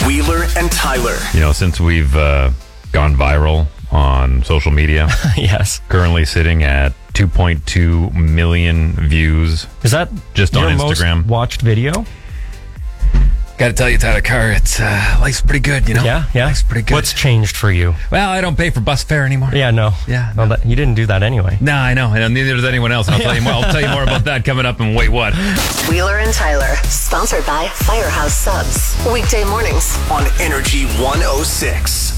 Wheeler and Tyler. Since we've gone viral on social media, Yes. currently sitting at 2.2 million views. Is that just your on Instagram? most watched video? Got to tell you, Tyler Carr, it's life's pretty good, Yeah. Life's pretty good. What's changed for you? Well, I don't pay for bus fare anymore. Yeah, no. Yeah, Well, no. you didn't do that anyway. No, I know. And neither does anyone else. And I'll tell you more about that coming up in Wait What? Wheeler and Tyler, sponsored by Firehouse Subs. Weekday mornings On Energy 106.